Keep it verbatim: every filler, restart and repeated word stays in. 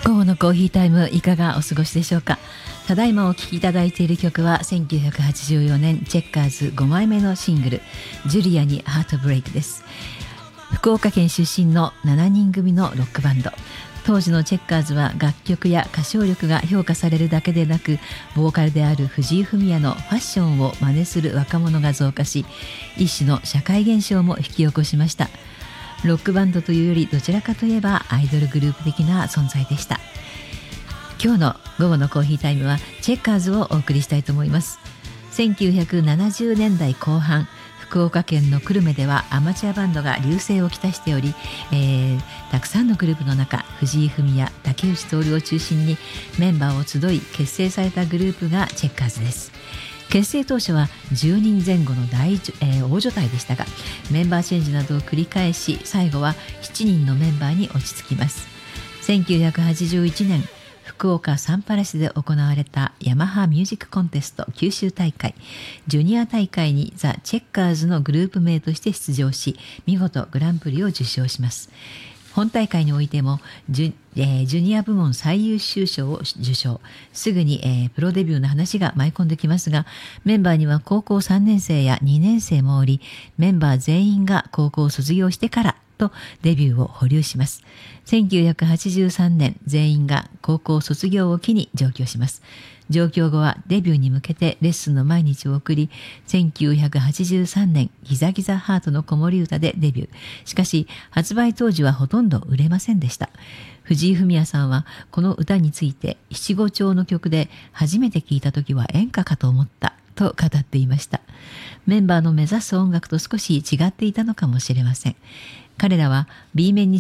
午後のコーヒータイムいかがお過ごしでしょうか。ただいまお聴きいただいている曲はせんきゅうひゃくはちじゅうよねんチェッカーズごまいめのシングルジュリアにハートブレイクです。福岡県出身のしちにん組のロックバンド。当時のチェッカーズは楽曲や歌唱力が評価されるだけでなく、ボーカルである藤井フミヤのファッションを真似する若者が増加し、一種の社会現象も引き起こしました。ロックバンドというよりどちらかといえばアイドルグループ的な存在でした。今日の午後のコーヒータイムはチェッカーズをお送りしたいと思います。せんきゅうひゃくななじゅうねんだいこう半、福岡県の久留米ではアマチュアバンドが隆盛をきたしており、えー、たくさんのグループの中、藤井フミヤ、竹内徹を中心にメンバーを集い結成されたグループがチェッカーズです。結成当初はじゅうにんぜん後の大、えー、大所帯でしたが、メンバーチェンジなどを繰り返し、最後はしちにんのメンバーに落ち着きます。せんきゅうひゃくはちじゅういちねん、福岡サンパレスで行われたヤマハミュージックコンテスト九州大会ジュニア大会にザ・チェッカーズのグループ名として出場し、見事グランプリを受賞します。本大会においてもジュ、えー、ジュニア部門最優秀賞を受賞。すぐに、えー、プロデビューの話が舞い込んできますが、メンバーには高校さんねん生やにねん生もおり、メンバー全員が高校を卒業してからとデビューを保留します。せんきゅうひゃくはちじゅうさんねん、全員が高校卒業を機に上京します。上京後はデビューに向けてレッスンの毎日を送り、せんきゅうひゃくはちじゅうさんねん、ギザギザハートの子守歌でデビュー。しかし、発売当時はほとんど売れませんでした。藤井フミヤさんはこの歌について、七五調の曲で初めて聴いた時は演歌かと思ったと語っていました。メンバーの目指す音楽と少し違っていたのかもしれません。彼らは B 面に